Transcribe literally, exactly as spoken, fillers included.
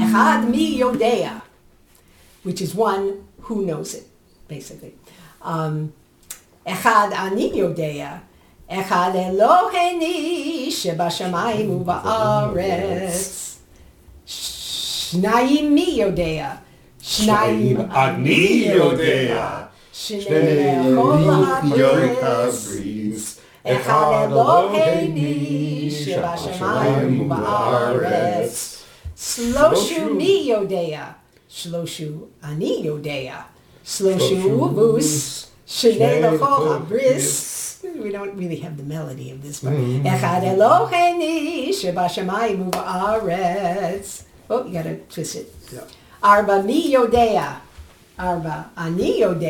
Echad mi yodea, which is one who knows it, basically. Um, Echad ani yodea, Echad Eloheini shebashamayim uba'aretz. Shnayim mi yodea, Shnayim ani yodea, Shnei echol habris, Echad Eloheini shebashamayim uba'aretz. Sloshu mi yodea, Shloshu ani yodea, Sloshu uvus, Shnei echol habris. We don't really have the melody of this, but Echad Eloheini shebashamayim uba'aretz. Oh, you gotta twist it. Yeah. Arba mi yodea, Arba ani yodea.